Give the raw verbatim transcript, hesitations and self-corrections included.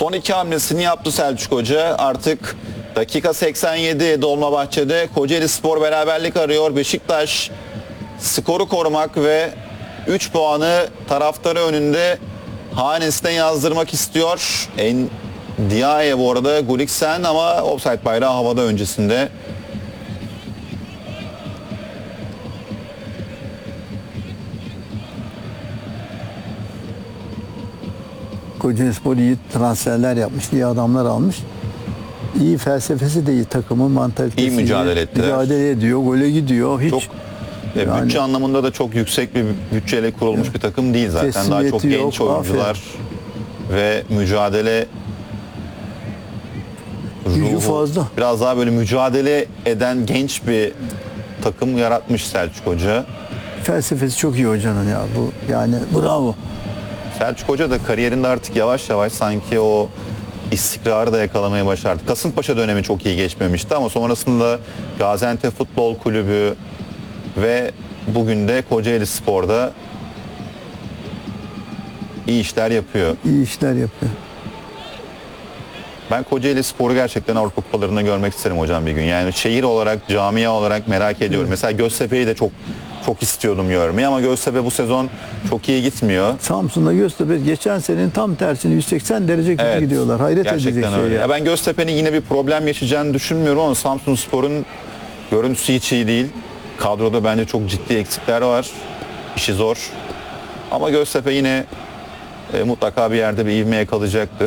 Son iki hamlesini yaptı Selçuk Hoca. Artık dakika seksen yedi Dolmabahçe'de Kocaelispor beraberlik arıyor. Beşiktaş skoru korumak ve üç puanı taraftarı önünde hanesine yazdırmak istiyor. En Diaye bu arada Gulliksen ama offside bayrağı havada öncesinde. Kocaelispor iyi transferler yapmış, iyi adamlar almış. İyi felsefesi de iyi, takımın mantalitesi İyi mücadele ettiler. Mücadele ediyor, gole gidiyor. Hiç Çok e, yani- bütçe anlamında da çok yüksek bir bütçeyle kurulmuş bir takım değil zaten. Daha çok Teslimiyeti genç yok, oyuncular ve mücadele Gücü ruhu, fazla. biraz daha böyle mücadele eden genç bir takım yaratmış Selçuk Hoca. felsefesi çok iyi hocanın ya bu. Yani bravo. Selçuk Hoca da kariyerinde artık yavaş yavaş sanki o istikrarı da yakalamayı başardı. Kasımpaşa dönemi çok iyi geçmemişti ama sonrasında Gaziantep Futbol Kulübü ve bugün de Kocaelispor'da iyi işler yapıyor. İyi işler yapıyor. Ben Kocaelispor'u gerçekten Avrupa Kupalarında görmek isterim hocam bir gün. Yani şehir olarak, camia olarak merak ediyorum. Mesela Göztepe'yi de çok çok istiyordum görmeyi ama Göztepe bu sezon çok iyi gitmiyor. Samsun'da Göztepe geçen senenin tam tersini yüz seksen derece kötü Evet, gidiyorlar. Hayret edecek gerçekten şey öyle. ya. Ya ben Göztepe'nin yine bir problem yaşayacağını düşünmüyorum ama Samsunspor'un görüntüsü hiç iyi değil. Kadroda bence çok ciddi eksikler var. İşi zor. Ama Göztepe yine e, mutlaka bir yerde bir ivme yakalayacaktır.